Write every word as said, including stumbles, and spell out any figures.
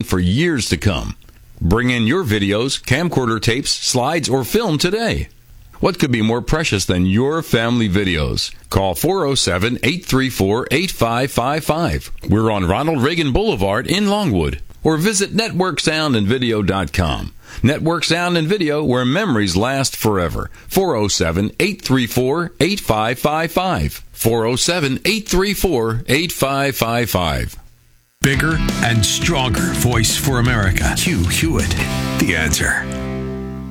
for years to come. Bring in your videos, camcorder tapes, slides, or film today. What could be more precious than your family videos? Call four oh seven, eight three four, eight five five five. We're on Ronald Reagan Boulevard in Longwood. Or visit network sound and video dot com. Network Sound and Video, where memories last forever. four oh seven, eight three four, eight five five five. four oh seven, eight three four, eight five five five. Bigger and stronger voice for America. Hugh Hewitt. The Answer.